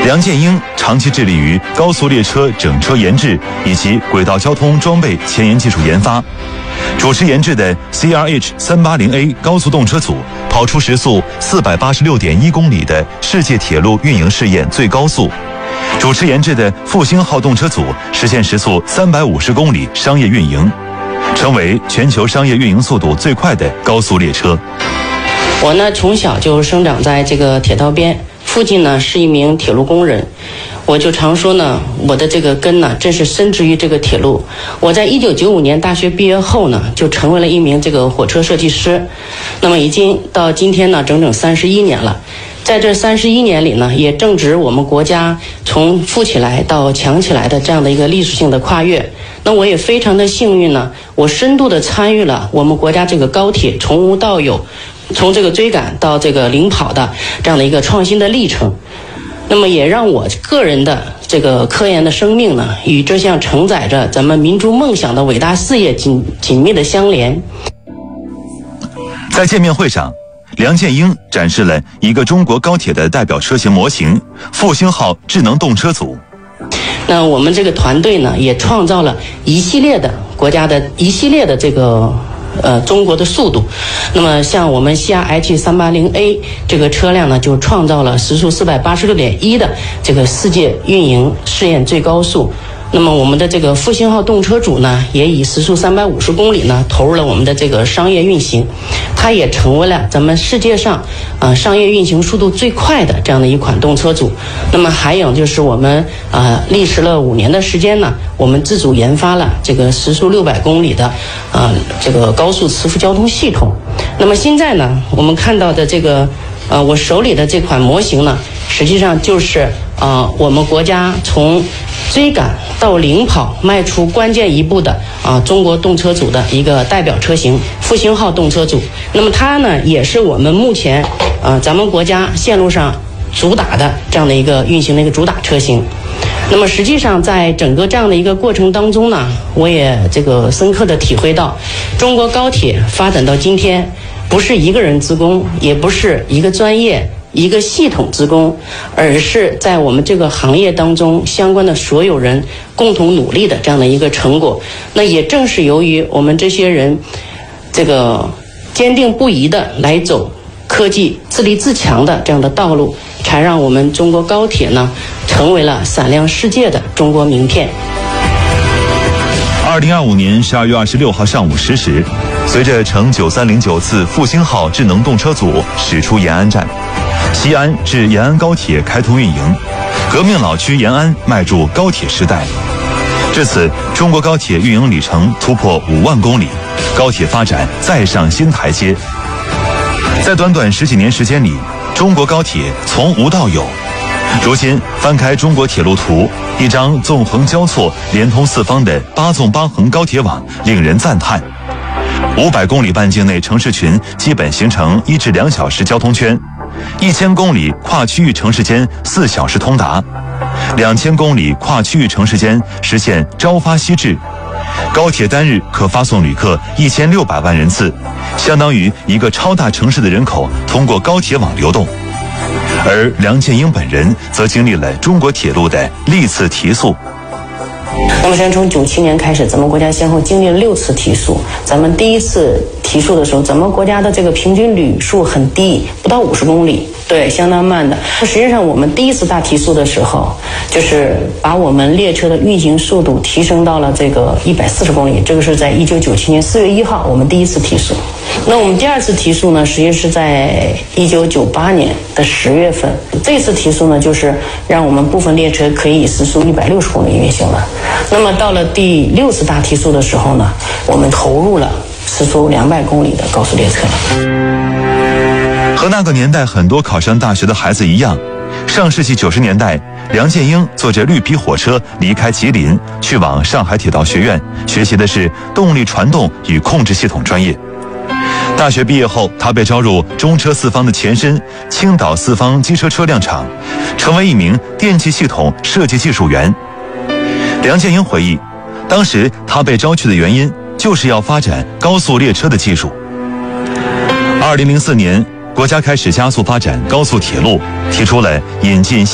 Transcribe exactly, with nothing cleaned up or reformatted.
梁建英长期致力于高速列车整车研制以及轨道交通装备前沿技术研发，主持研制的 C R H 三八零 A 高速动车组跑出时速四百八十六点一公里的世界铁路运营试验最高速，主持研制的复兴号动车组实现时速三百五十公里商业运营，成为全球商业运营速度最快的高速列车。 我呢从小就生长在这个铁道边，父亲呢是一名铁路工人，我就常说呢，我的这个根呢真是深植于这个铁路。我在一九九五年大学毕业后呢，就成为了一名这个火车设计师，那么已经到今天呢整整三十一年了。在这三十一年里呢，也正值我们国家从富起来到强起来的这样的一个历史性的跨越。那我也非常的幸运呢，我深度的参与了我们国家这个高铁从无到有，从这个追赶到这个领跑的这样的一个创新的历程。那么也让我个人的这个科研的生命呢，与这项承载着咱们民族梦想的伟大事业紧紧密的相连。 在见面会上，梁建英展示了一个中国高铁的代表车型模型复兴号智能动车组。 那我们这个团队呢，也创造了一系列的国家的一系列的这个呃中国的速度。那么像我们 C R H 三八零 A 这个车辆呢，就创造了时速四百八十六点一的这个世界运营试验最高速。那么我们的这个复兴号动车组呢，也以时速三百五十公里呢投入了我们的这个商业运行，它也成为了咱们世界上呃商业运行速度最快的这样的一款动车组。那么还有就是我们呃历时了五年的时间呢，我们自主研发了这个时速六百公里的呃这个高速磁浮交通系统。那么现在呢，我们看到的这个呃我手里的这款模型呢，实际上就是呃我们国家从追赶到领跑迈出关键一步的啊、呃、中国动车组的一个代表车型复兴号动车组。那么它呢也是我们目前啊、呃、咱们国家线路上主打的这样的一个运行的一个主打车型。那么实际上在整个这样的一个过程当中呢，我也这个深刻的体会到，中国高铁发展到今天，不是一个人之功，也不是一个专业一个系统之功，而是在我们这个行业当中相关的所有人共同努力的这样的一个成果。那也正是由于我们这些人这个坚定不移的来走科技自立自强的这样的道路，才让我们中国高铁呢成为了闪亮世界的中国名片。 二零二五年十二月二十六号上午十时，随着乘九三零九次复兴号智能动车组驶出延安站，西安至延安高铁开通运营，革命老区延安迈入高铁时代。至此，中国高铁运营里程突破五万公里，高铁发展再上新台阶。在短短十几年时间里，中国高铁从无到有。如今翻开中国铁路图，一张纵横交错、连通四方的八纵八横高铁网令人赞叹。五百公里半径内城市群基本形成一至两小时交通圈，一千公里跨区域城市间四小时通达，两千公里跨区域城市间实现朝发夕至。高铁单日可发送旅客一千六百万人次，相当于一个超大城市的人口通过高铁网流动。而梁建英本人则经历了中国铁路的历次提速。 那么，先从九七年开始，咱们国家先后经历了六次提速。咱们第一次提速的时候，咱们国家的这个平均旅速很低，不到五十公里，对，相当慢的。实际上，我们第一次大提速的时候，就是把我们列车的运行速度提升到了这个一百四十公里。这个是在一九九七年四月一号，我们第一次提速。那我们第二次提速呢，实际是在一九九八年的十月份。这次提速呢，就是让我们部分列车可以以时速一百六十公里运行了。那么到了第六次大提速的时候呢，我们投入了时速两百公里的高速列车。 和那个年代很多考上大学的孩子一样，上世纪九十年代，梁建英坐着绿皮火车离开吉林，去往上海铁道学院，学习的是动力传动与控制系统专业。大学毕业后，他被招入中车四方的前身青岛四方机车车辆厂，成为一名电气系统设计技术员。梁建英回忆，当时他被招去的原因就是要发展高速列车的技术。二零零四年，国家开始加速发展高速铁路，提出了引进